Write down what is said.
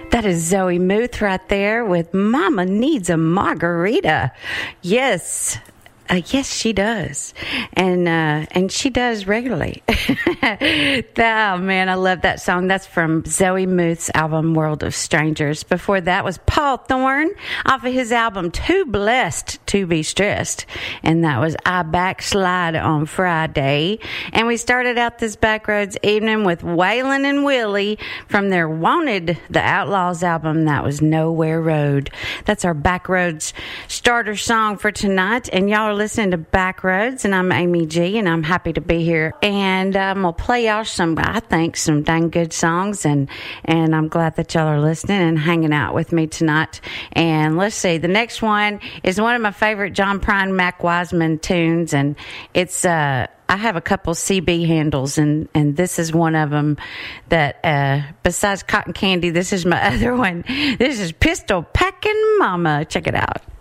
That is Zoe Muth right there with Mama Needs a Margarita. Yes. Yes, she does. And she does regularly. Oh, man, I love that song. That's from Zoe Muth's album, World of Strangers. Before that was Paul Thorne off of his album, Too Blessed to Be Stressed. And that was I Backslide on Friday. And we started out this Backroads evening with Waylon and Willie from their Wanted the Outlaws album. That was Nowhere Road. That's our Backroads starter song for tonight. And y'all are listening to Backroads, and I'm Amy G, and I'm happy to be here. And I'm going to play y'all some, I think, some dang good songs, and I'm glad that y'all are listening and hanging out with me tonight. And let's see, the next one is one of my favorite John Prine, Mac Wiseman tunes, and it's, I have a couple CB handles, and this is one of them that, besides Cotton Candy, this is my other one. This is Pistol Packin' Mama. Check it out.